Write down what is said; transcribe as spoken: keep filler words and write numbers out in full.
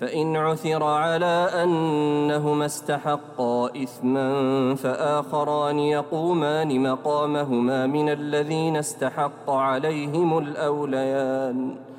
فإن عثر على أنهما استحقا إثما فآخران يقومان مقامهما من الذين استحق عليهم الأوليان